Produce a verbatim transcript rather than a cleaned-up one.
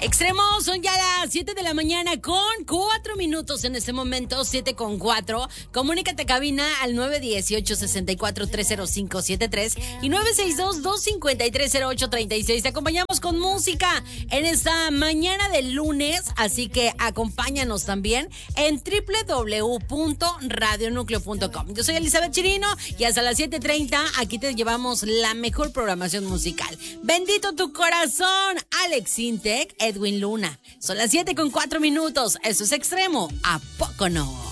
Extremos, son ya las siete de la mañana con cuatro minutos en este momento, siete con cuatro. Comunícate cabina al nueve uno ocho, seis cuatro, tres cero cinco siete tres y nueve seis dos, dos cinco tres, cero ocho tres seis. Te acompañamos con música en esta mañana de lunes, así que acompáñanos también en doble u doble u doble u punto radio núcleo punto com. Yo soy Elizabeth Chirino y hasta las siete treinta aquí te llevamos la mejor programación musical. Bendito tu corazón, Alex Intec, Edwin Luna. Son las siete con cuatro minutos. Eso es Extremo. ¿A poco no?